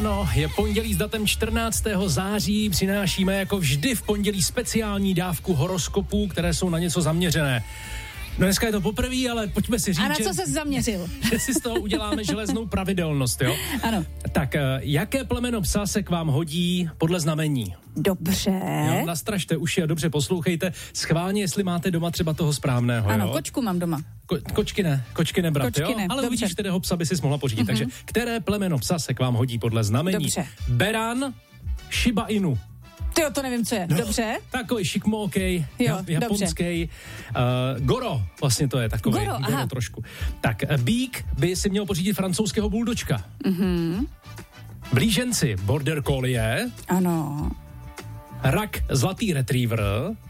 No, je pondělí s datem 14. září, přinášíme jako vždy v pondělí speciální dávku horoskopů, které jsou na něco zaměřené. No dneska je to poprvé, ale pojďme si říct, a na co ses zaměřil? Že si z toho uděláme železnou pravidelnost, jo? Ano. Tak, jaké plemeno psa se k vám hodí podle znamení? Dobře. Jo, nastražte uši a dobře poslouchejte. Schválně, jestli máte doma třeba toho správného, ano, jo? kočku mám doma. Kočky ne, brat, kočky jo? ne, Ale dobře. uvidíš, kterého psa by si mohla pořídit. Takže, které plemeno psa se k vám hodí podle znamení? Dobře. Beran, Shiba Inu. Tyjo, to nevím, co je. Dobře. Takový šikmókej, japonský. Goro, vlastně to je takový. Goro trošku. Tak, Bík by si měl pořídit francouzského buldočka. Blíženci, border collie. Ano. Rak, zlatý retriever.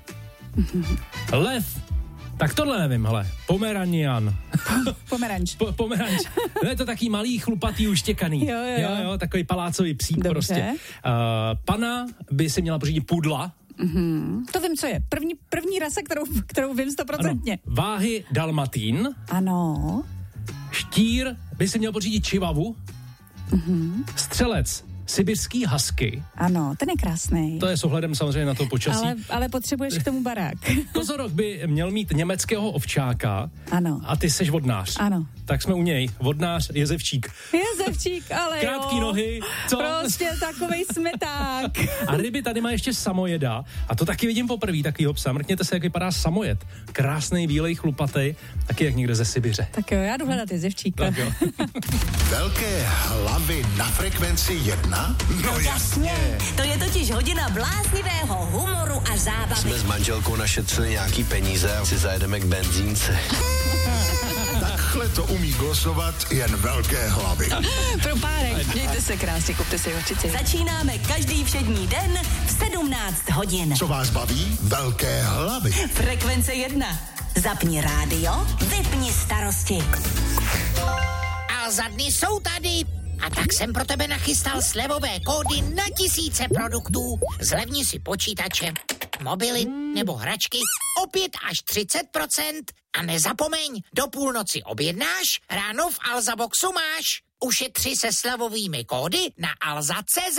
Lev, tak tohle nevím, hele. Pomeranian. Pomeranč. Pomeranč. No je to taký malý, chlupatý, uštěkaný. Jo, takový palácový psík. Dobře. Prostě. Pana by si měla pořídit pudla. To vím, co je. První rasa, kterou vím 100%. Ano. Váhy dalmatín. Ano. Štír by si měl pořídit čivavu. Střelec, sibirský husky. Ano, ten je krásný. To je s ohledem samozřejmě na to počasí. Ale potřebuješ k tomu barák. Kozorok by měl mít německého ovčáka. Ano. A ty seš vodnář. Ano. Tak jsme u něj. Vodnář, jezevčík. Jezevčík, ale Krátký nohy. Co? Prostě takovej smeták. A ryby tady má ještě samojeda. A to taky vidím poprvé, takovýho psa. Mrkněte se, jak vypadá samojed. Krásnej, bílej, chlupatej. Taky jak někde ze Sibiře. Tak jo, já jdu hledat jezevčíka. Tak jo. Velké hlavy na frekvenci 1? No jasně. To je totiž hodina bláznivého humoru a zábavy. Jsme s manželkou našetřili nějaký peníze a si zajedeme k benzínce. Takhle to umí glosovat jen velké hlavy. Pro párek. Mějte se krásně, kupte si hořici. Začínáme každý všední den v 17 hodin. Co vás baví? Velké hlavy. Frekvence 1. Zapni rádio, vypni starosti. A za dny jsou tady. A tak jsem pro tebe nachystal slevové kódy na tisíce produktů. Zlevni si počítače, mobily nebo hračky o 5 až 30%. A nezapomeň, do půlnoci objednáš, ráno v Alza Boxu máš. Ušetři se slevovými kódy na alza.cz.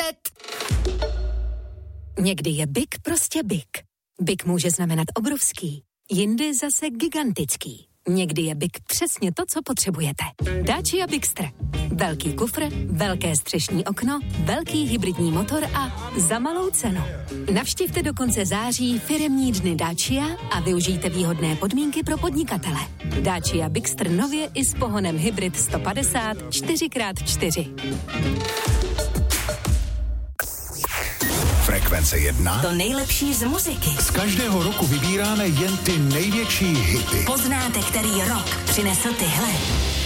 Někdy je big prostě big. Big může znamenat obrovský, jindy zase gigantický. Někdy je big přesně to, co potřebujete. Dacia Bigster. Velký kufr, velké střešní okno, velký hybridní motor a za malou cenu. Navštivte do konce září firemní dny Dacia a využijte výhodné podmínky pro podnikatele. Dacia Bigster nově i s pohonem hybrid 150 4x4. Frekvence 1. To nejlepší z muziky. Z každého roku vybíráme jen ty největší hity. Poznáte, který rok přinesl tyhle.